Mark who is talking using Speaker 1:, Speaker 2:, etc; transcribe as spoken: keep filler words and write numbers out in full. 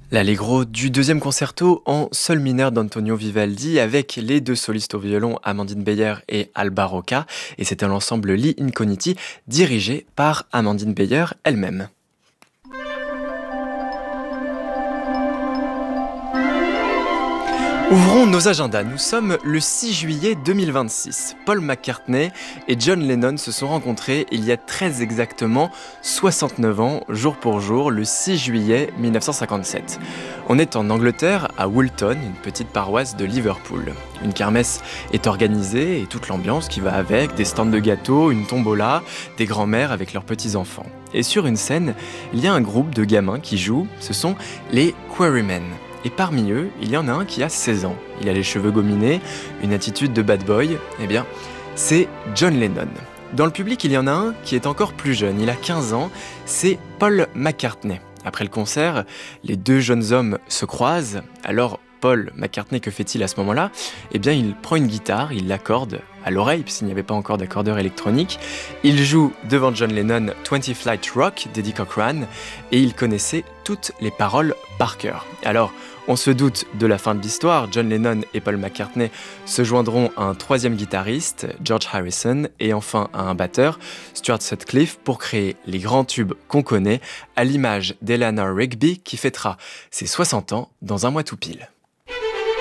Speaker 1: L'allegro du deuxième concerto en sol mineur d'Antonio Vivaldi avec les deux solistes au violon Amandine Beyer et Alba Rocca, et c'était l'ensemble Li Incogniti dirigé par Amandine Beyer elle-même. Ouvrons nos agendas, nous sommes le six juillet deux mille vingt-six. Paul McCartney et John Lennon se sont rencontrés il y a très exactement soixante-neuf ans, jour pour jour, le six juillet mille neuf cent cinquante-sept. On est en Angleterre, à Woolton, une petite paroisse de Liverpool. Une kermesse est organisée et toute l'ambiance qui va avec, des stands de gâteaux, une tombola, des grands-mères avec leurs petits-enfants. Et sur une scène, il y a un groupe de gamins qui jouent, ce sont les Quarrymen. Et parmi eux, il y en a un qui a seize ans. Il a les cheveux gominés, une attitude de bad boy. Eh bien, c'est John Lennon. Dans le public, il y en a un qui est encore plus jeune. Il a quinze ans. C'est Paul McCartney. Après le concert, les deux jeunes hommes se croisent. Alors, Paul McCartney, que fait-il à ce moment-là ? Eh bien, il prend une guitare, il l'accorde à l'oreille, puisqu'il n'y avait pas encore d'accordeur électronique. Il joue devant John Lennon vingt Flight Rock d'Eddie Cochran, et il connaissait toutes les paroles par cœur. Alors, on se doute de la fin de l'histoire, John Lennon et Paul McCartney se joindront à un troisième guitariste, George Harrison, et enfin à un batteur, Stuart Sutcliffe, pour créer les grands tubes qu'on connaît, à l'image d'Eleanor Rigby qui fêtera ses soixante ans dans un mois tout pile.